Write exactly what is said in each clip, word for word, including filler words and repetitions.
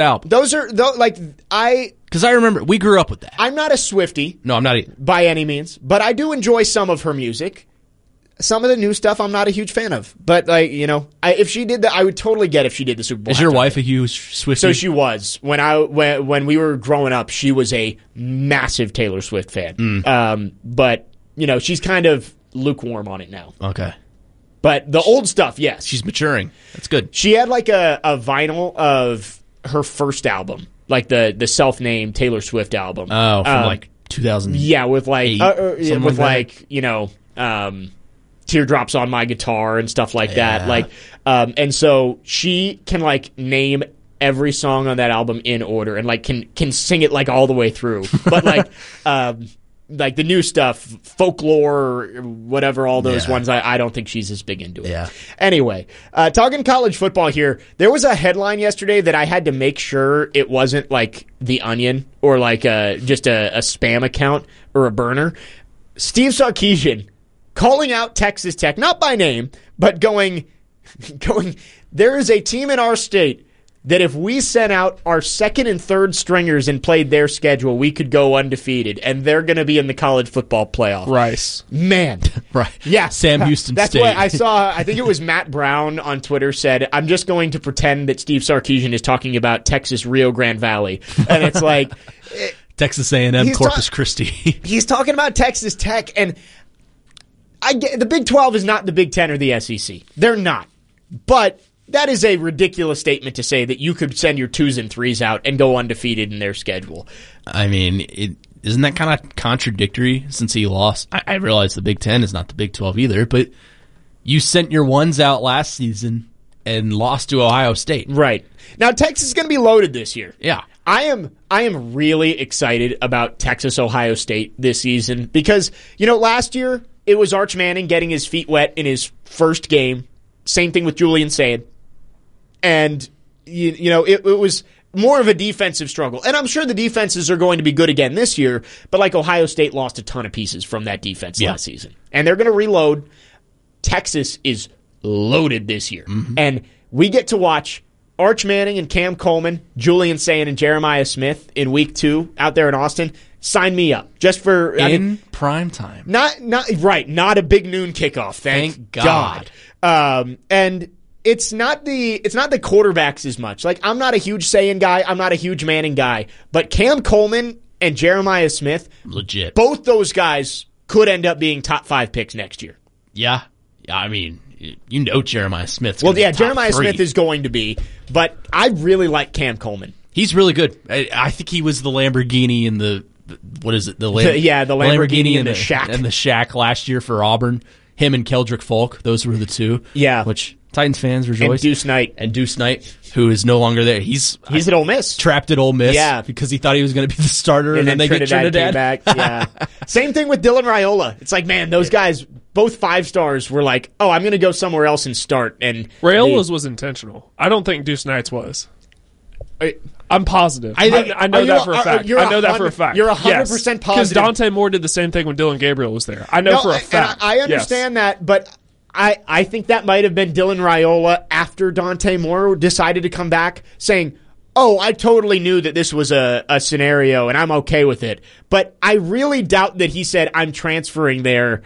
album. Those are though, like I because I remember we grew up with that. I'm not a Swiftie. No, I'm not either. By any means, but I do enjoy some of her music. Some of the new stuff I'm not a huge fan of, but like you know, I, if she did that, I would totally get if she did the Super Bowl. Is your halftime wife thing. a huge Swiftie? So she was when I when when we were growing up. She was a massive Taylor Swift fan. Mm. Um, but you know, she's kind of lukewarm on it now. Okay, but the old stuff, yes, she's maturing. That's good. She had like a, a vinyl of her first album, like the the self-named Taylor Swift album. Oh, from um, like two thousand. Yeah, with like uh, uh, yeah, with like, like you know. Um, Teardrops on My Guitar and stuff like yeah. that. Like, um, and so she can like name every song on that album in order and like can can sing it like all the way through. But like, um, like the new stuff, folklore, whatever, all those yeah. ones, I, I don't think she's as big into it. Yeah. Anyway, uh, talking college football here, there was a headline yesterday that I had to make sure it wasn't like The Onion or like a, just a, a spam account or a burner. Steve Sarkisian calling out Texas Tech, not by name, but going, going. There is a team in our state that if we sent out our second and third stringers and played their schedule, we could go undefeated, and they're going to be in the college football playoff. Rice. Man. Right. Yeah. Sam Houston That's State. what I saw. I think it was Matt Brown on Twitter said, I'm just going to pretend that Steve Sarkisian is talking about Texas Rio Grande Valley. And it's like... Texas A and M, He's Corpus ta- Christi. He's talking about Texas Tech, and I get, the Big twelve is not the Big ten or the S E C. They're not. But that is a ridiculous statement to say that you could send your twos and threes out and go undefeated in their schedule. I mean, it, isn't that kind of contradictory since he lost? I, I realize the Big Ten is not the Big twelve either, but you sent your ones out last season and lost to Ohio State. Right. Now, Texas is going to be loaded this year. Yeah. I am I am really excited about Texas Ohio State this season because, you know, last year it was Arch Manning getting his feet wet in his first game. Same thing with Julian Sayin. And, you, you know, it, it was more of a defensive struggle. And I'm sure the defenses are going to be good again this year, but like Ohio State lost a ton of pieces from that defense yeah. last season. And they're going to reload. Texas is loaded this year. Mm-hmm. And we get to watch Arch Manning and Cam Coleman, Julian Sayin and Jeremiah Smith in week two out there in Austin. Sign me up. Just for in I mean, prime time. Not not right, not a big noon kickoff, thank, Thank God. God. Um, and it's not the it's not the quarterbacks as much. Like I'm not a huge Sayin guy, I'm not a huge Manning guy, but Cam Coleman and Jeremiah Smith, legit. Both those guys could end up being top five picks next year. Yeah. Yeah, I mean, you know Jeremiah Smith's Well, gonna yeah, be top Jeremiah three. Smith is going to be, but I really like Cam Coleman. He's really good. I, I think he was the Lamborghini in the, what is it? The, Lam- The- yeah, the Lamborghini and the and shack. And the shack last year for Auburn. Him and Keldrick Folk, those were the two. Yeah. Which Titans fans rejoice. And Deuce Knight. And Deuce Knight, who is no longer there. He's He's at Ole Miss. trapped at Ole Miss. Yeah. Because he thought he was going to be the starter, and, And then, then they get Trinidad Trinidad. came back. Yeah. Same thing with Dylan Raiola. It's like, man, those guys, both five stars, were like, oh, I'm going to go somewhere else and start. And Raiola's they- was intentional. I don't think Deuce Knight's was. I- I'm positive. I, I- I know are you that a- for a are- fact. you're I know a that for a hundred- fact. you're one hundred percent positive. Because Dante Moore did the same thing when Dylan Gabriel was there. I know No, for a and fact. I, I understand that, but I, I think that might have been Dylan Raiola after Dante Moore decided to come back saying, oh, I totally knew that this was a, a scenario and I'm okay with it. But I really doubt that he said, I'm transferring there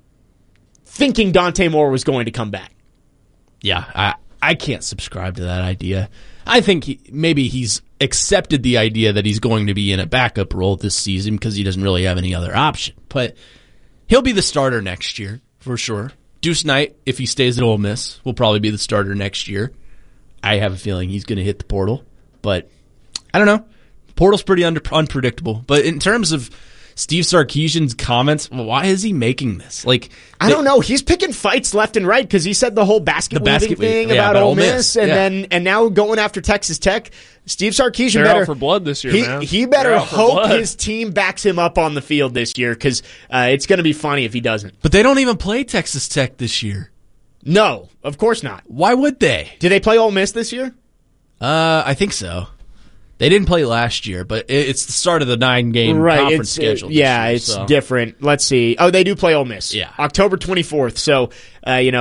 thinking Dante Moore was going to come back. Yeah, I, I can't subscribe to that idea. I think he, maybe he's accepted the idea that he's going to be in a backup role this season because he doesn't really have any other option. But he'll be the starter next year, for sure. Deuce Knight, if he stays at Ole Miss, will probably be the starter next year. I have a feeling he's going to hit the portal. But I don't know. Portal's pretty under, unpredictable. But in terms of Steve Sarkisian's comments, why is he making this? Like, I they- don't know. He's picking fights left and right because he said the whole basket The basket weaving thing weaving, yeah, about about Ole Ole Miss, Miss, and yeah. then and now going after Texas Tech. Steve Sarkisian They're better out for blood this year, he, man. He better They're out for hope blood. his team backs him up on the field this year because uh, it's going to be funny if he doesn't. But they don't even play Texas Tech this year. No, of course not. Why would they? Do they play Ole Miss this year? Uh, I think so. They didn't play last year, but it- it's the start of the nine-game Right, conference it's schedule. uh, this yeah, year, it's so. different. Let's see. Oh, they do play Ole Miss. Yeah. October twenty-fourth. So, uh, you know,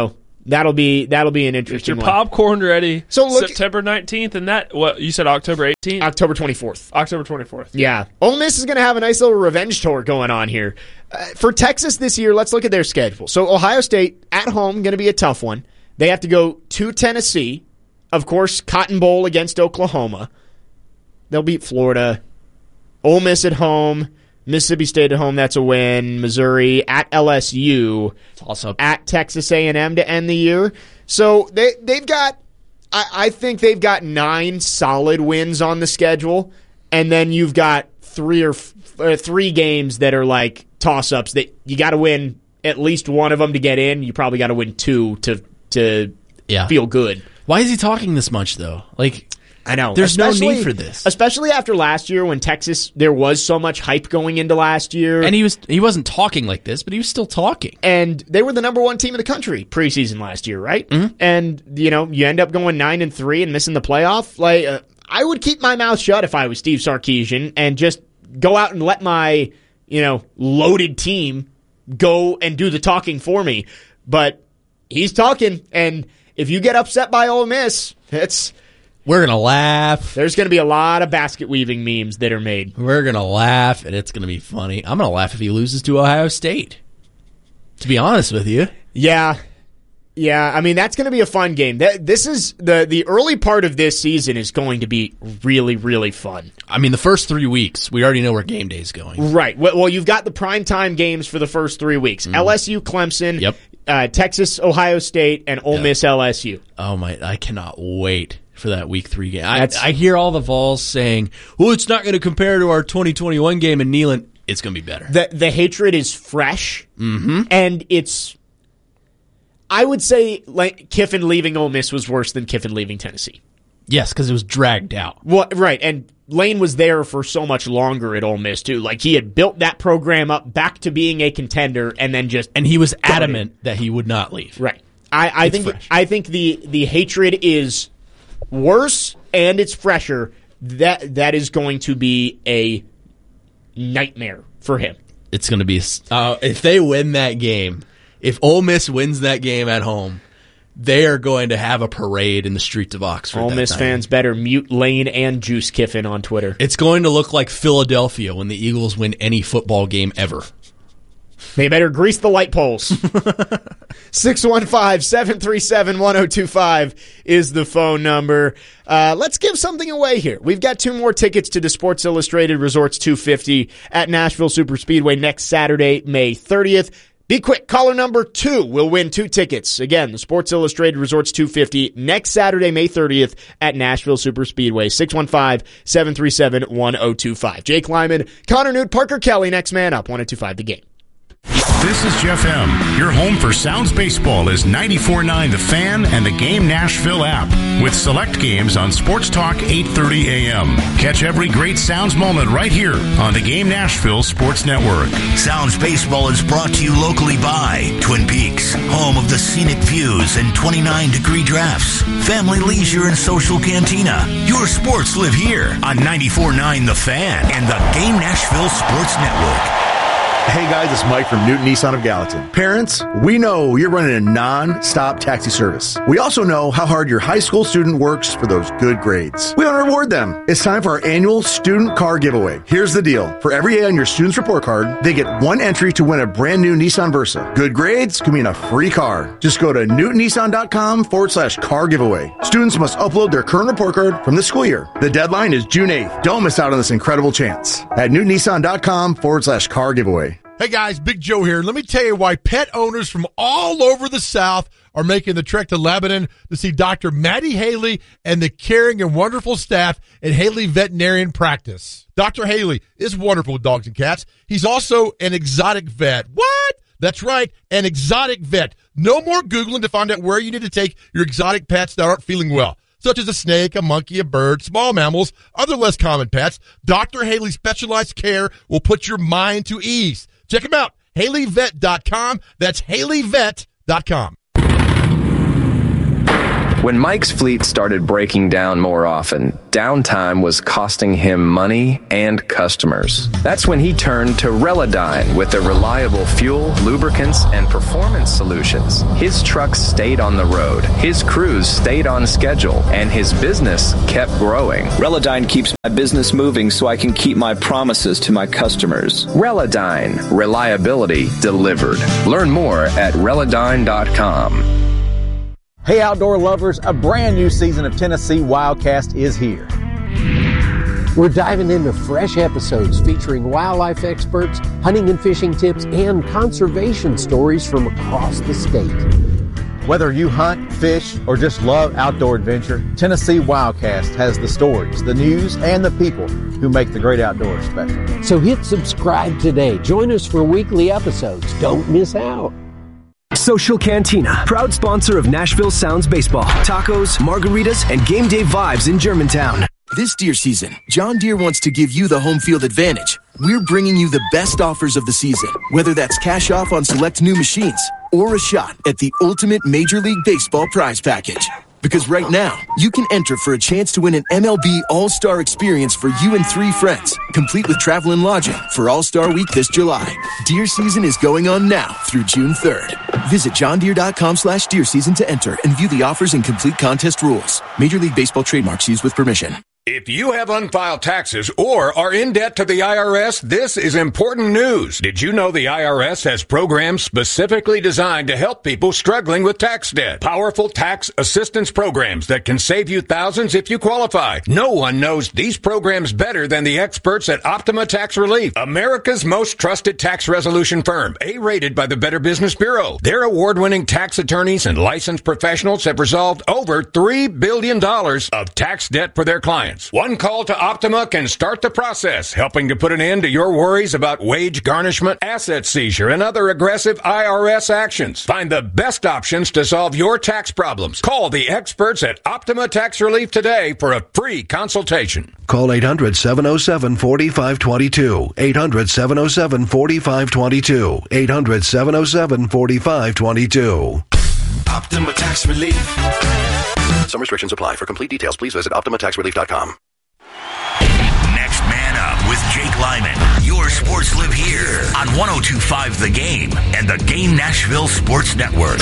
That'll be that'll be an Get interesting your one. popcorn ready. So look- September nineteenth, and that what you said October eighteenth, October twenty-fourth. October twenty-fourth. Yeah. Ole Miss is going to have a nice little revenge tour going on here. Uh, for Texas this year, let's look at their schedule. So Ohio State at home, going to be a tough one. They have to go to Tennessee. Of course, Cotton Bowl against Oklahoma. They'll beat Florida. Ole Miss at home. Mississippi State at home, that's a win. Missouri at L S U. Also at Texas A and M to end the year. So they, they've got, I, I think they've got nine solid wins on the schedule, and then you've got three or, f- or three games that are like toss-ups that you got to win at least one of them to get in. You probably got to win two to to yeah. feel good. Why is he talking this much, though? Like, I know. There's no Especially- need for this. Especially after last year when Texas, there was so much hype going into last year. And he was he wasn't talking like this, but he was still talking. And they were the number one team in the country preseason last year, right? Mm-hmm. And, you know, you end up going nine and three and missing the playoff. Like, uh, I would keep my mouth shut if I was Steve Sarkisian and just go out and let my, you know, loaded team go and do the talking for me. But he's talking, and if you get upset by Ole Miss, it's... We're going to laugh. There's going to be a lot of basket weaving memes that are made. We're going to laugh, and it's going to be funny. I'm going to laugh if he loses to Ohio State, to be honest with you. Yeah. Yeah, I mean, that's going to be a fun game. That, this is the the early part of this season is going to be really, really fun. I mean, the first three weeks, we already know where game day is going. Right. Well, well, you've got the primetime games for the first three weeks. Mm. L S U, Clemson, yep. uh, Texas, Ohio State, and Ole yep. Miss, L S U. Oh, my, I cannot wait for that week three game. I, I hear all the Vols saying, well, it's not going to compare to our twenty twenty-one game in Neyland. It's going to be better. The the hatred is fresh, mm-hmm. and it's, I would say like Kiffin leaving Ole Miss was worse than Kiffin leaving Tennessee. Yes, because it was dragged out. Well, right, and Lane was there for so much longer at Ole Miss, too. Like, he had built that program up back to being a contender, and then just... And he was adamant it. that he would not leave. Right. I, I think fresh. I think the, the hatred is... worse and it's fresher. That that is going to be a nightmare for him. It's going to be uh, if they win that game. If Ole Miss wins that game at home, they are going to have a parade in the streets of Oxford. Ole Miss night. fans better mute Lane and Juice Kiffin on Twitter. It's going to look like Philadelphia when the Eagles win any football game ever. They better grease the light poles. six one five, seven three seven, one oh two five is the phone number. Uh, let's give something away here. We've got two more tickets to the Sports Illustrated Resorts two fifty at Nashville Superspeedway next Saturday, May thirtieth. Be quick. Caller number two will win two tickets. Again, the Sports Illustrated Resorts two fifty next Saturday, May thirtieth at Nashville Superspeedway. six one five, seven three seven, one oh two five. Jake Lyman, Connor Newt, Parker Kelly, next man up. one oh two five The Game. This is Jeff M. Your home for Sounds Baseball is ninety-four point nine The Fan and the Game Nashville app with select games on Sports Talk eight thirty a.m. Catch every great Sounds moment right here on the Game Nashville Sports Network. Sounds Baseball is brought to you locally by Twin Peaks, home of the scenic views and twenty-nine degree drafts. Family leisure and social cantina. Your sports live here on ninety-four point nine The Fan and the Game Nashville Sports Network. Hey guys, it's Mike from Newton Nissan of Gallatin. Parents, we know you're running a non-stop taxi service. We also know how hard your high school student works for those good grades. We want to reward them. It's time for our annual student car giveaway. Here's the deal. For every A on your student's report card, they get one entry to win a brand new Nissan Versa. Good grades could mean a free car. Just go to newtonnissan.com forward slash car giveaway. Students must upload their current report card from the school year. The deadline is June eighth. Don't miss out on this incredible chance. At newtonnissan.com forward slash car giveaway. Hey guys, Big Joe here. Let me tell you why pet owners from all over the South are making the trek to Lebanon to see Doctor Maddie Haley and the caring and wonderful staff at Haley Veterinarian Practice. Doctor Haley is wonderful with dogs and cats. He's also an exotic vet. What? That's right, an exotic vet. No more Googling to find out where you need to take your exotic pets that aren't feeling well, such as a snake, a monkey, a bird, small mammals, other less common pets. Doctor Haley's specialized care will put your mind to ease. Check them out, Haley Vet dot com. That's Haley Vet dot com. When Mike's fleet started breaking down more often, downtime was costing him money and customers. That's when he turned to Relodyne with their reliable fuel, lubricants, and performance solutions. His trucks stayed on the road, his crews stayed on schedule, and his business kept growing. Relodyne keeps my business moving so I can keep my promises to my customers. Relodyne. Reliability delivered. Learn more at Relodyne dot com. Hey, outdoor lovers, a brand new season of Tennessee Wildcast is here. We're diving into fresh episodes featuring wildlife experts, hunting and fishing tips, and conservation stories from across the state. Whether you hunt, fish, or just love outdoor adventure, Tennessee Wildcast has the stories, the news, and the people who make the great outdoors special. So hit subscribe today. Join us for weekly episodes. Don't miss out. Social Cantina, proud sponsor of Nashville Sounds Baseball. Tacos, margaritas, and game day vibes in Germantown. This deer season, John Deere wants to give you the home field advantage. We're bringing you the best offers of the season, whether that's cash off on select new machines or a shot at the ultimate Major League Baseball prize package. Because right now, you can enter for a chance to win an M L B All-Star experience for you and three friends, complete with travel and lodging for All-Star Week this July. Deer season is going on now through June third. Visit johndeere.com slash deer season to enter and view the offers and complete contest rules. Major League Baseball trademarks used with permission. If you have unfiled taxes or are in debt to the I R S, this is important news. Did you know the I R S has programs specifically designed to help people struggling with tax debt? Powerful tax assistance programs that can save you thousands if you qualify. No one knows these programs better than the experts at Optima Tax Relief, America's most trusted tax resolution firm, A-rated by the Better Business Bureau. Their award-winning tax attorneys and licensed professionals have resolved over three billion dollars of tax debt for their clients. One call to Optima can start the process, helping to put an end to your worries about wage garnishment, asset seizure, and other aggressive I R S actions. Find the best options to solve your tax problems. Call the experts at Optima Tax Relief today for a free consultation. Call eight hundred, seven oh seven, four five two two. eight hundred, seven oh seven, four five two two. eight hundred, seven oh seven, four five two two. Optima Tax Relief. Some restrictions apply. For complete details, please visit Optima Tax Relief dot com. Next Man Up with Jake Lyman. Your sports live here on one oh two point five The Game and the Game Nashville Sports Network.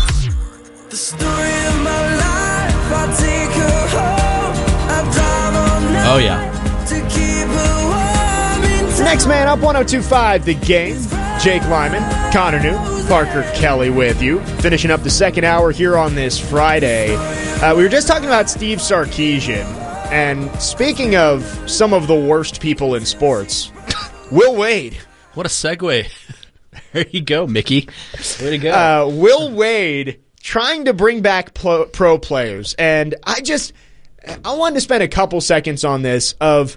The story of my life, I'll take her home. I'll drive all night. Oh, yeah. To keep her warm in time. Next Man Up, one oh two point five The Game. Jake Lyman, Connor Newt, Parker Kelly with you. Finishing up the second hour here on this Friday. Uh, we were just talking about Steve Sarkisian. And speaking of some of the worst people in sports, Will Wade. What a segue. There you go, Mickey. Way to go. Uh, Will Wade trying to bring back pro, pro players. And I just, I wanted to spend a couple seconds on this of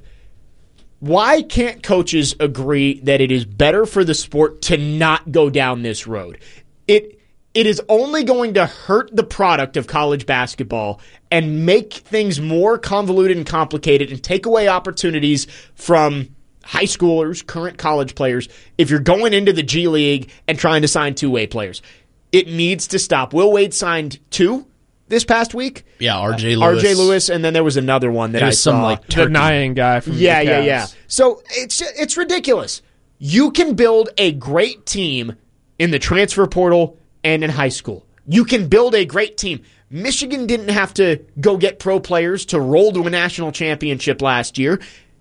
why can't coaches agree that it is better for the sport to not go down this road? It It is only going to hurt the product of college basketball and make things more convoluted and complicated and take away opportunities from high schoolers, current college players, if you're going into the G League and trying to sign two-way players. It needs to stop. Will Wade signed two this past week. Yeah, R J Lewis. R J Lewis, and then there was another one that There I was some, saw. like, The Nyan guy from Yeah, the yeah, Cavs. yeah. So it's it's ridiculous. You can build a great team in the transfer portal and in high school. You can build a great team. Michigan didn't have to go get pro players to roll to a national championship last year.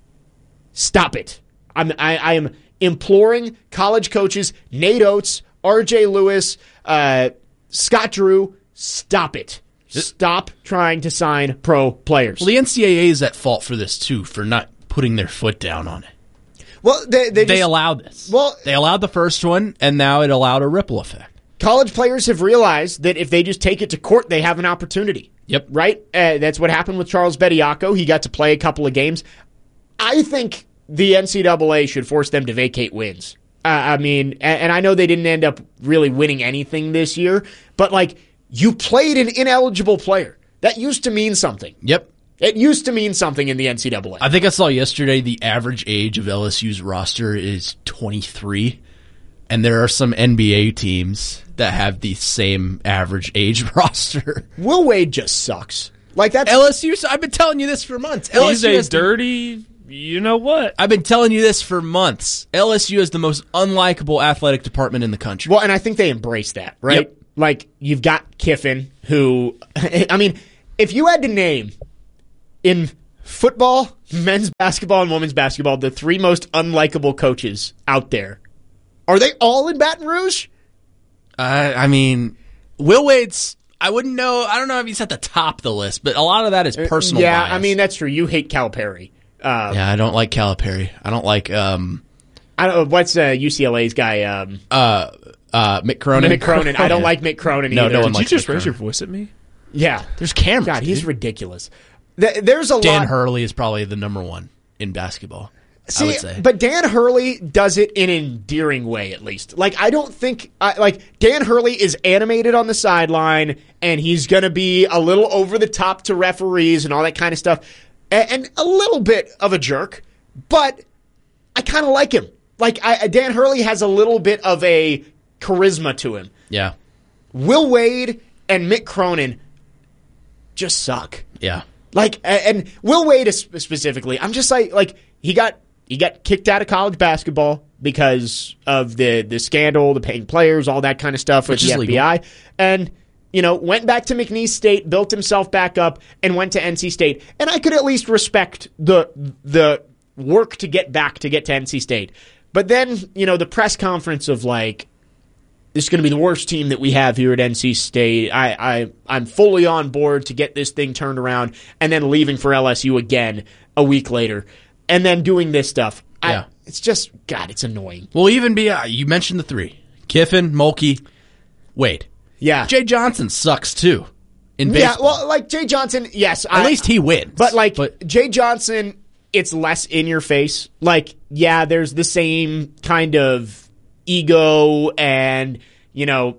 Stop it. I'm, I, I am imploring college coaches, Nate Oates, R J Lewis, uh, Scott Drew, stop it. Stop trying to sign pro players. Well, the N C double A is at fault for this, too, for not putting their foot down on it. Well, they they, They just, allowed this. Well, They allowed the first one, and now it allowed a ripple effect. college players have realized that if they just take it to court, they have an opportunity. Yep. Right? Uh, that's what happened with Charles Bediako. He got to play a couple of games. I think the N C double A should force them to vacate wins. Uh, I mean, and, and I know they didn't end up really winning anything this year, but, like, you played an ineligible player. That used to mean something. Yep. It used to mean something in the N C double A. I think I saw yesterday the average age of L S U's roster is twenty-three. And there are some N B A teams that have the same average age roster. Will Wade just sucks. Like that's L S U. I've been telling you this for months. He's L S U a has the- dirty, you know what? I've been telling you this for months. L S U is the most unlikable athletic department in the country. Well, and I think they embrace that, right? Yep. Like, you've got Kiffin, who, I mean, if you had to name in football, men's basketball, and women's basketball, the three most unlikable coaches out there, are they all in Baton Rouge? Uh, I mean, Will Wade's, I wouldn't know, I don't know if he's at the top of the list, but a lot of that is personal Yeah, bias. I mean, that's true. You hate Calipari. Uh, Yeah, I don't like Calipari. I don't like, um, I don't. What's uh, U C L A's guy? Um, uh, uh, Mick Cronin. Mick Cronin. I don't like Mick Cronin No, either. no one Did you likes just Mick raise your Cronin. voice at me? Yeah. There's cameras. God, he's dude. ridiculous. Th- There's a Dan lot. Hurley is probably the number one in basketball. See, I would say. but Dan Hurley does it in an endearing way, at least. Like, I don't think, I, like, Dan Hurley is animated on the sideline, and he's going to be a little over the top to referees and all that kind of stuff, and, and a little bit of a jerk, but I kind of like him. Like, I, Dan Hurley has a little bit of a charisma to him. Yeah. Will Wade and Mick Cronin just suck. Yeah. Like, and Will Wade is specifically, I'm just like, like he got he got kicked out of college basketball because of the the scandal, the paying players, all that kind of stuff with Which the is F B I, and you know went back to McNeese State, built himself back up, and went to N C State. And I could at least respect the the work to get back to get to N C State. But then you know the press conference of like, this is going to be the worst team that we have here at N C State. I, I, I'm fully on board to get this thing turned around, and then leaving for L S U again a week later, and then doing this stuff. Yeah. I, it's just, God, it's annoying. Well, even be, uh, you mentioned the three. Kiffin, Mulkey, Wade. Yeah. Jay Johnson sucks, too, in Yeah, baseball. well, like Jay Johnson, yes. At I, least he wins. But like Jay Johnson, it's less in your face. Like, yeah, there's the same kind of ego and, you know,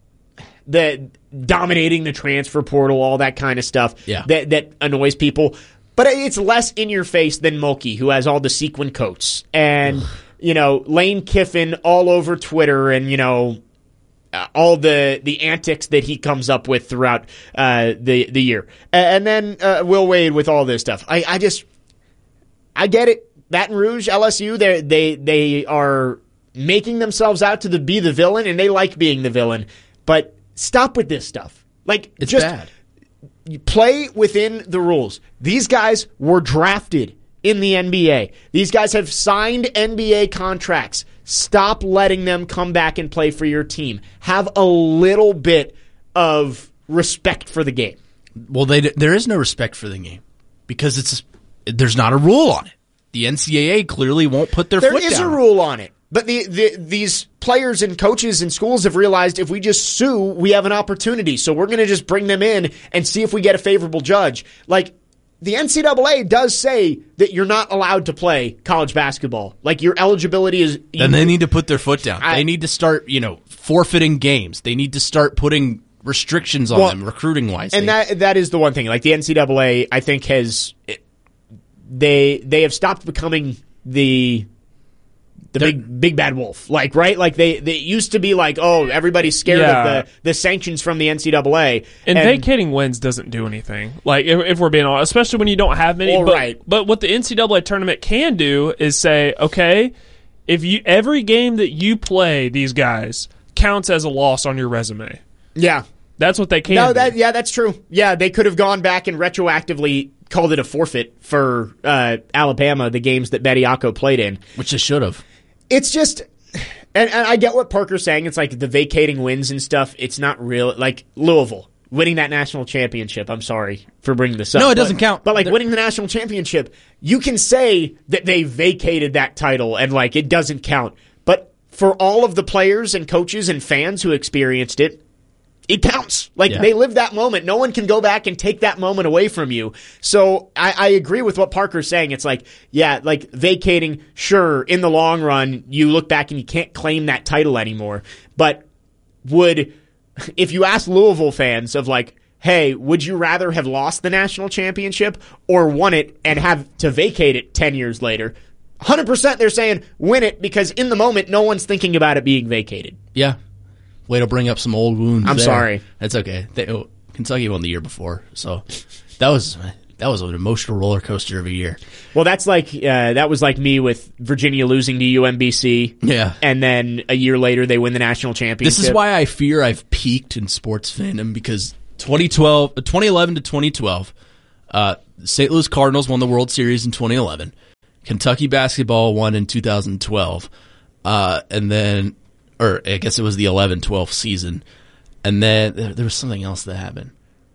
the dominating the transfer portal, all that kind of stuff Yeah. that, that annoys people. But it's less in your face than Mulkey, who has all the sequin coats. And, you know, Lane Kiffin all over Twitter and, you know, uh, all the, the antics that he comes up with throughout uh, the, the year. And then uh, Will Wade with all this stuff. I, I just, I get it. Baton Rouge, L S U, they they they are making themselves out to the, be the villain, and they like being the villain. But stop with this stuff. Like, It's just bad. you play within the rules. These guys were drafted in the N B A. These guys have signed N B A contracts. Stop letting them come back and play for your team. Have a little bit of respect for the game. Well, they, there is no respect for the game because it's there's not a rule on it. The N C double A clearly won't put their There foot is down. a rule on it. But the, the these players and coaches and schools have realized if we just sue, we have an opportunity. So we're going to just bring them in and see if we get a favorable judge. Like, the N C double A does say that you're not allowed to play college basketball. Like, your eligibility is... Then they need to put their foot down. I- they need to start, you know, forfeiting games. They need to start putting restrictions on Well, them, recruiting wise. And that that is the one thing. Like, the N C double A, I think, has... They they have stopped becoming the... The big big bad wolf, like right, like they, they used to be like, oh, everybody's scared Yeah. of the, the sanctions from the N C double A, And, vacating wins doesn't do anything. Like, if, if we're being honest, especially when you don't have many. Well, but, right. but what the N C double A tournament can do is say, okay, if you every game that you play these guys counts as a loss on your resume. Yeah, that's what they can. No, do. that yeah, that's true. Yeah, they could have gone back and retroactively called it a forfeit for uh, Alabama, the games that Bediako played in, which they should have. It's just, and, and I get what Parker's saying. It's like the vacating wins and stuff. It's not real. Like Louisville winning that national championship. I'm sorry for bringing this up. No, it but- doesn't count. But like They're- winning the national championship, you can say that they vacated that title and like it doesn't count. But for all of the players and coaches and fans who experienced it, it counts. Like, Yeah. they lived that moment. No one can go back and take that moment away from you. So I, I agree with what Parker's saying. It's like, yeah, like vacating, sure, in the long run, you look back and you can't claim that title anymore. But would, if you ask Louisville fans of like, hey, would you rather have lost the national championship or won it and have to vacate it ten years later? one hundred percent they're saying win it because in the moment, no one's thinking about it being vacated. Yeah. Way to bring up some old wounds. I'm there. sorry. That's okay. They, oh, Kentucky won the year before, so that was that was an emotional roller coaster of a year. Well, that's like uh, that was like me with Virginia losing to U M B C. Yeah, and then a year later they win the national championship. This is why I fear I've peaked in sports fandom because twenty twelve, twenty eleven to twenty twelve, uh, Saint Louis Cardinals won the World Series in twenty eleven. Kentucky basketball won in two thousand twelve, uh, and then. Or I guess it was the eleven twelve season. And then there was something else that happened.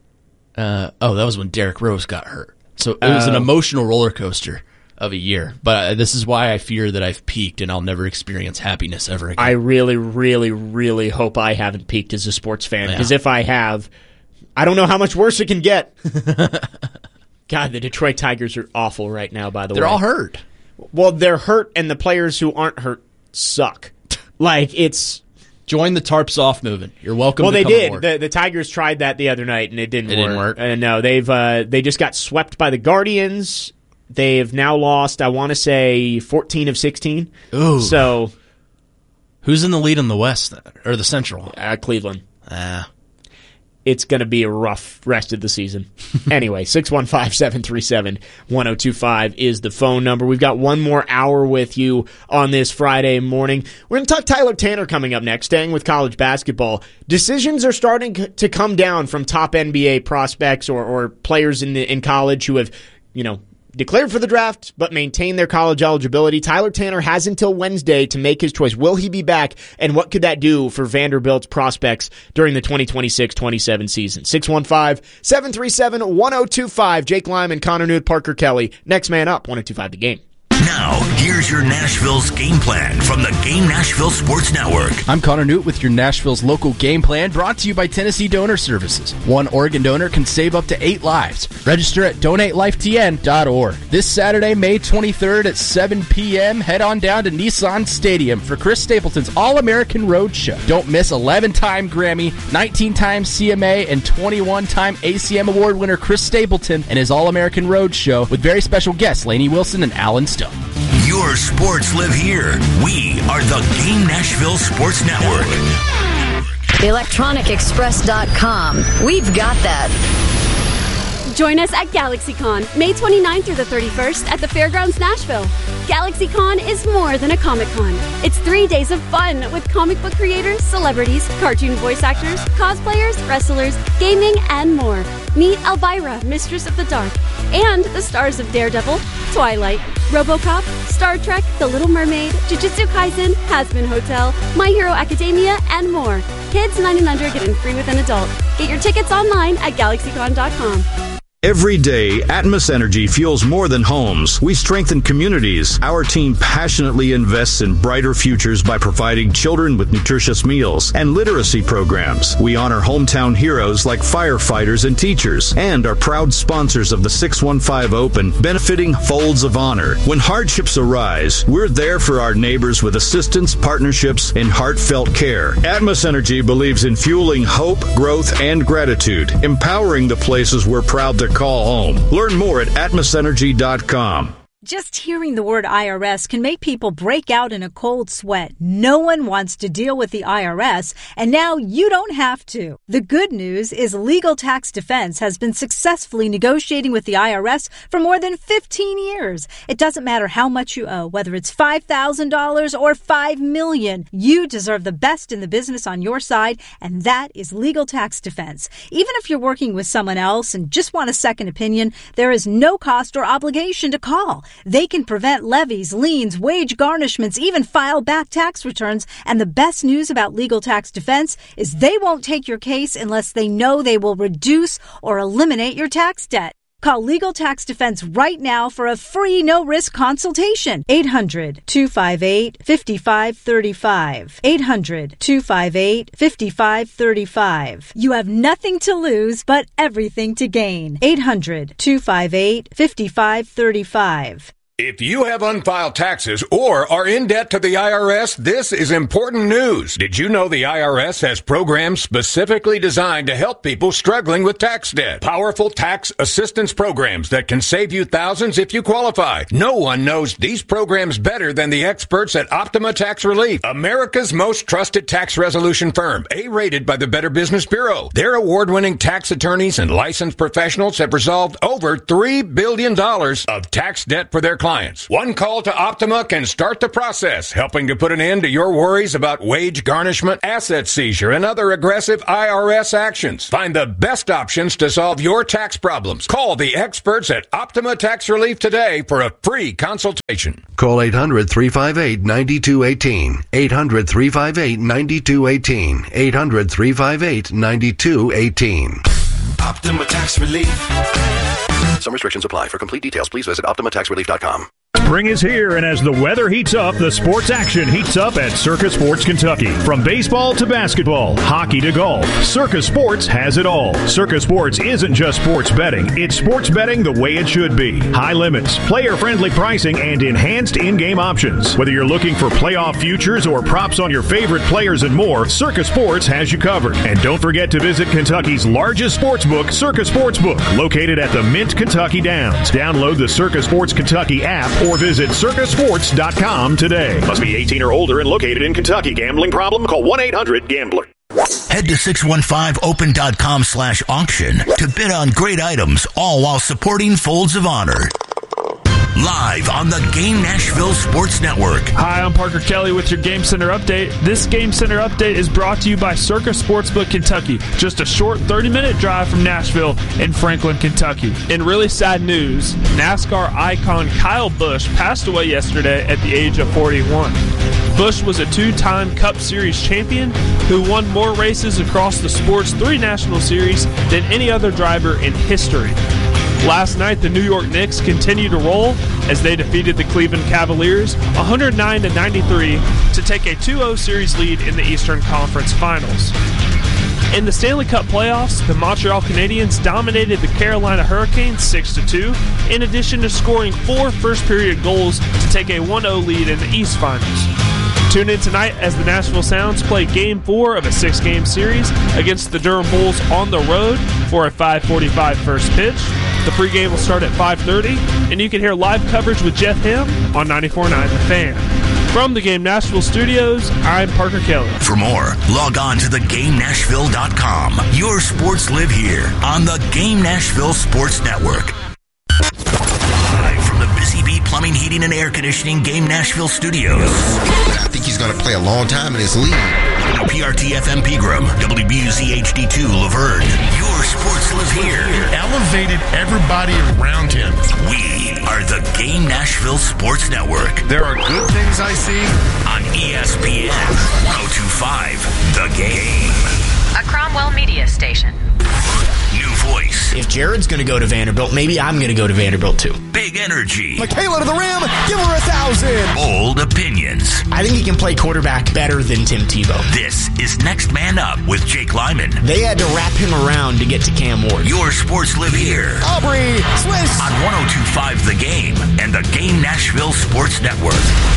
Uh, oh, that was when Derrick Rose got hurt. So it was an Oh. emotional roller coaster of a year. But this is why I fear that I've peaked and I'll never experience happiness ever again. I really, really, really hope I haven't peaked as a sports fan. Because Yeah. if I have, I don't know how much worse it can get. God, the Detroit Tigers are awful right now, by the They're way. all hurt. Well, they're hurt, and the players who aren't hurt suck. Like, it's... Join the tarps off movement. You're welcome Well, to they come did. aboard. The, the Tigers tried that the other night, and it didn't It work. didn't work? Uh, no, they've uh, they just got swept by the Guardians. They've now lost, I want to say, fourteen of sixteen. Ooh. So... Who's in the lead in the West, or the Central? Uh, Cleveland. Ah. It's going to be a rough rest of the season. Anyway, six one five, seven three seven, one oh two five is the phone number. We've got one more hour with you on this Friday morning. We're going to talk Tyler Tanner coming up next, staying with college basketball. Decisions are starting to come down from top N B A prospects or, or players in, the, in college who have, you know, declared for the draft, but maintain their college eligibility. Tyler Tanner has until Wednesday to make his choice. Will he be back? And what could that do for Vanderbilt's prospects during the twenty twenty-six twenty-seven season? six one five, seven three seven, one oh two five. Jake Lyman, Connor Newt, Parker Kelly. Next man up, one oh two five The Game. Now, here's your Nashville's game plan from the Game Nashville Sports Network. I'm Connor Newt with your Nashville's local game plan, brought to you by Tennessee Donor Services. One organ donor can save up to eight lives. Register at donate life t n dot org. This Saturday, May twenty-third at seven p.m., head on down to Nissan Stadium for Chris Stapleton's All-American Road Show. Don't miss eleven-time Grammy, nineteen-time C M A, and twenty-one-time A C M Award winner Chris Stapleton and his All-American Road Show with very special guests Lainey Wilson and Alan Stone. Your sports live here. We are the Game Nashville Sports Network. electronic express dot com. We've got that. Join us at GalaxyCon, May twenty-ninth through the thirty-first at the Fairgrounds Nashville. GalaxyCon is more than a Comic-Con. It's three days of fun with comic book creators, celebrities, cartoon voice actors, cosplayers, wrestlers, gaming, and more. Meet Elvira, Mistress of the Dark, and the stars of Daredevil, Twilight, RoboCop, Star Trek, The Little Mermaid, Jujutsu Kaisen, Hazbin Hotel, My Hero Academia, and more. Kids nine and under get in free with an adult. Get your tickets online at Galaxy Con dot com. Every day, Atmos Energy fuels more than homes. We strengthen communities. Our team passionately invests in brighter futures by providing children with nutritious meals and literacy programs. We honor hometown heroes like firefighters and teachers, and are proud sponsors of the six one five Open, benefiting Folds of Honor. When hardships arise, we're there for our neighbors with assistance, partnerships, and heartfelt care. Atmos Energy believes in fueling hope, growth, and gratitude, empowering the places we're proud to call home. Learn more at atmos energy dot com. Just hearing the word I R S can make people break out in a cold sweat. No one wants to deal with the I R S, and now you don't have to. The good news is Legal Tax Defense has been successfully negotiating with the I R S for more than fifteen years. It doesn't matter how much you owe, whether it's five thousand dollars or five million dollars. You deserve the best in the business on your side, and that is Legal Tax Defense. Even if you're working with someone else and just want a second opinion, there is no cost or obligation to call. They can prevent levies, liens, wage garnishments, even file back tax returns. And the best news about Legal Tax Defense is they won't take your case unless they know they will reduce or eliminate your tax debt. Call Legal Tax Defense right now for a free no-risk consultation. eight hundred, two five eight, five five three five. eight hundred, two five eight, five five three five. You have nothing to lose, but everything to gain. eight hundred, two five eight, five five three five. If you have unfiled taxes or are in debt to the I R S, this is important news. Did you know the I R S has programs specifically designed to help people struggling with tax debt? Powerful tax assistance programs that can save you thousands if you qualify. No one knows these programs better than the experts at Optima Tax Relief, America's most trusted tax resolution firm, A-rated by the Better Business Bureau. Their award-winning tax attorneys and licensed professionals have resolved over three billion dollars of tax debt for their clients. One call to Optima can start the process, helping to put an end to your worries about wage garnishment, asset seizure, and other aggressive I R S actions. Find the best options to solve your tax problems. Call the experts at Optima Tax Relief today for a free consultation. Call eight hundred, three five eight, nine two one eight. eight hundred, three five eight, nine two one eight. eight hundred, three five eight, nine two one eight. Optima Tax Relief. Some restrictions apply. For complete details, please visit optima tax relief dot com. Spring is here, and as the weather heats up, the sports action heats up at Circus Sports Kentucky. From baseball to basketball, hockey to golf, Circus Sports has it all. Circus Sports isn't just sports betting. It's sports betting the way it should be. High limits, player-friendly pricing, and enhanced in-game options. Whether you're looking for playoff futures or props on your favorite players and more, Circus Sports has you covered. And don't forget to visit Kentucky's largest sports book, Circus Sportsbook, located at the Mint Kentucky Downs. Download the Circus Sports Kentucky app or visit circus sports dot com today. Must be eighteen or older and located in Kentucky. Gambling problem? Call one eight hundred gambler. Head to six one five open dot com slash auction to bid on great items, all while supporting Folds of Honor. Live on the Game Nashville Sports Network. Hi, I'm Parker Kelly with your Game Center update. This Game Center update is brought to you by Circus Sportsbook Kentucky, just a short thirty-minute drive from Nashville in Franklin, Kentucky. In really sad news, NASCAR icon Kyle Busch passed away yesterday at the age of forty-one. Busch was a two-time Cup Series champion who won more races across the sport's three National Series than any other driver in history. Last night, the New York Knicks continued to roll as they defeated the Cleveland Cavaliers one hundred nine to ninety-three to take a two oh series lead in the Eastern Conference Finals. In the Stanley Cup playoffs, the Montreal Canadiens dominated the Carolina Hurricanes six to two, in addition to scoring four first-period goals to take a one oh lead in the East Finals. Tune in tonight as the Nashville Sounds play Game four of a six-game series against the Durham Bulls on the road for a five forty-five first pitch. The pregame will start at five thirty, and you can hear live coverage with Jeff Hem on ninety-four point nine The Fan. From the Game Nashville studios, I'm Parker Kelly. For more, log on to the game nashville dot com. Your sports live here on the Game Nashville Sports Network. Live from the Busy Bee Plumbing, Heating, and Air Conditioning Game Nashville studios. I think he's going to play a long time in this league. W P R T F M Pegram, W B U Z H D two Laverne. Your sports live here. It elevated everybody around him. We are the Game Nashville Sports Network. There are good things I see on E S P N one oh two point five The Game. A Cromwell media station. New voice. If Jared's going to go to Vanderbilt, maybe I'm going to go to Vanderbilt too. Big energy. Michaela to the rim. Give her a thousand. Bold opinions. I think he can play quarterback better than Tim Tebow. This is Next Man Up with Jake Lyman. They had to wrap him around to get to Cam Ward. Your sports live here. Aubrey Swiss. On one oh two point five The Game and the Game Nashville Sports Network.